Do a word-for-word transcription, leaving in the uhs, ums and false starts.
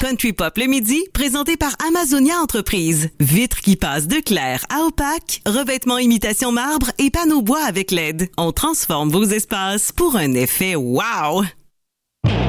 Country Pop le midi, présenté par Amazonia Entreprises. Vitres qui passent de clair à opaque, revêtements imitation marbre et panneaux bois avec L E D. On transforme vos espaces pour un effet wow!